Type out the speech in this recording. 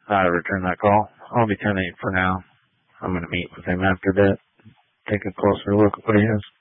return that call. I'll be 10-8 for now. I'm going to meet with him after that, take a closer look at what he has.